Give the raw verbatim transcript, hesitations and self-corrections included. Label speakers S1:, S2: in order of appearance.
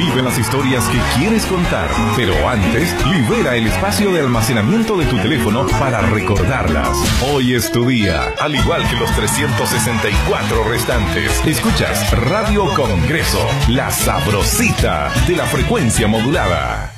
S1: Vive las historias que quieres contar, pero antes, libera el espacio de almacenamiento de tu teléfono para recordarlas. Hoy es tu día, al igual que los trescientos sesenta y cuatro restantes. Escuchas Radio Congreso, la sabrosita de la frecuencia modulada.